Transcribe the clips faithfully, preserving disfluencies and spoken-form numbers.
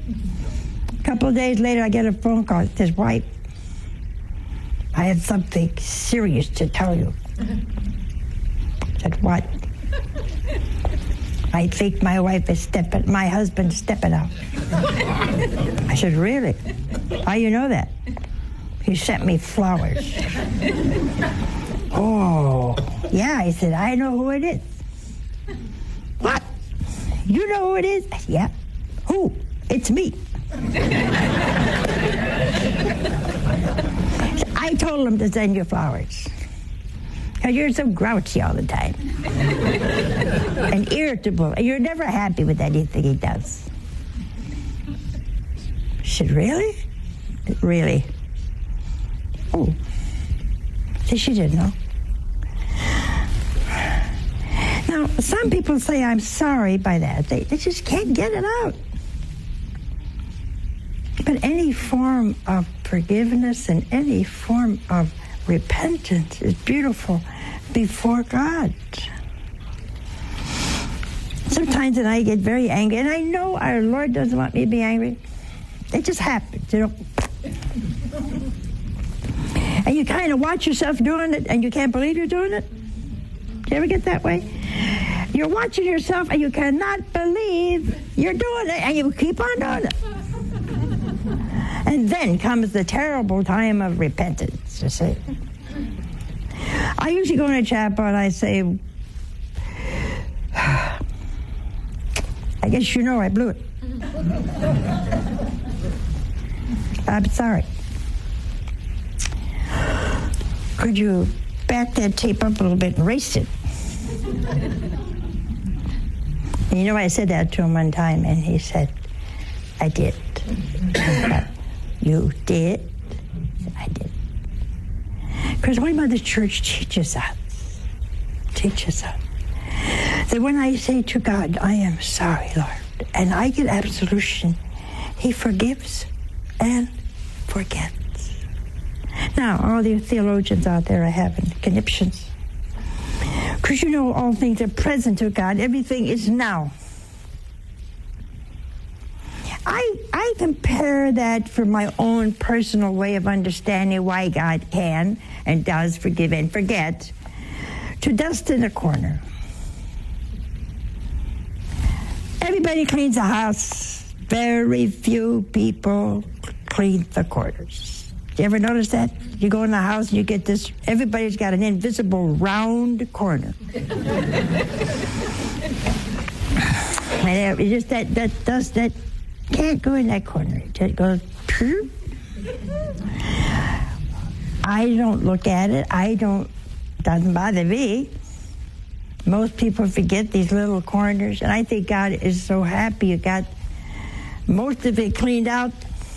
A couple of days later, I get a phone call. It says, "Wife, I have something serious to tell you." I said, "What?" "I think my wife is stepping, my husband's stepping out." I said, "Really? How you know that?" "He sent me flowers." "Oh, yeah." I said, "I know who it is." "What? You know who it is?" I said, "Yeah." "Who?" "It's me." I told him to send you flowers. Because you're so grouchy all the time. And irritable. And you're never happy with anything he does. She said, "Really?" "Really." "Oh." See, she didn't know. Now, some people say I'm sorry by that. They, they just can't get it out. But any form of forgiveness and any form of repentance is beautiful before God. Sometimes and I get very angry, and I know our Lord doesn't want me to be angry. It just happens, you know. And you kind of watch yourself doing it, and you can't believe you're doing it. Do you ever get that way? You're watching yourself, and you cannot believe you're doing it, and you keep on doing it. And then comes the terrible time of repentance, you see. I usually go in a chapel and I say, "I guess you know I blew it. I'm sorry. Could you back that tape up a little bit and erase it?" And you know, I said that to him one time, and he said, "I did." "You did?" "I did." Because one Mother Church teaches us, teaches us that when I say to God, "I am sorry, Lord," and I get absolution, He forgives and forgets. Now, all the theologians out there are having conniptions. Because you know all things are present to God. Everything is now. I, I compare that from my own personal way of understanding why God can and does forgive and forget to dust in a corner. Everybody cleans a house. Very few people clean the corners. You ever notice that? You go in the house and you get this, everybody's got an invisible round corner. And it just that, that dust, that can't go in that corner. It just goes, phew. I don't look at it. I don't, doesn't bother me. Most people forget these little corners, and I think God is so happy you got most of it cleaned out.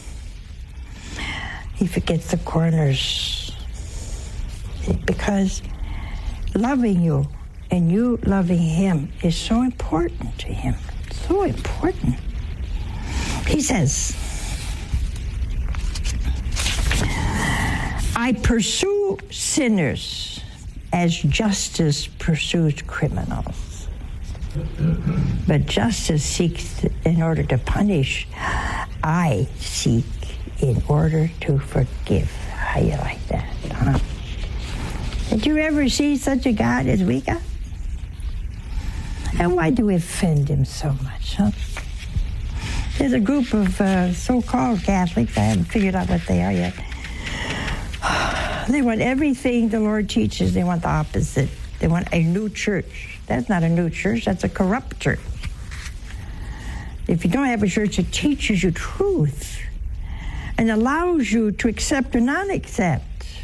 He forgets the corners. Because loving you and you loving Him is so important to Him. So important. He says, "I pursue sinners as justice pursues criminals. But justice seeks in order to punish. I seek in order to forgive." How you like that, huh? Did you ever see such a God as we got? And why do we offend Him so much, huh? There's a group of uh, so-called Catholics, I haven't figured out what they are yet. They want everything the Lord teaches. They want the opposite. They want a new church. That's not a new church. That's a corrupt church. If you don't have a church that teaches you truth and allows you to accept or not accept,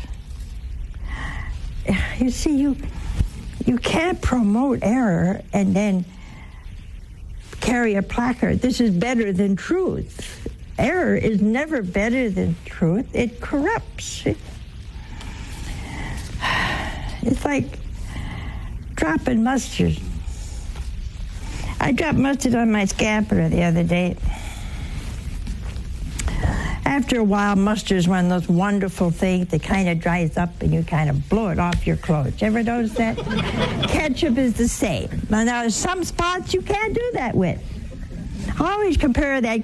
you see, you you can't promote error and then carry a placard. This is better than truth. Error is never better than truth. It corrupts. It's like dropping mustard. I dropped mustard on my scapular the other day. After a while, mustard is one of those wonderful things that kind of dries up and you kind of blow it off your clothes. You ever notice that? Ketchup is the same. Now, there's some spots you can't do that with. I always compare that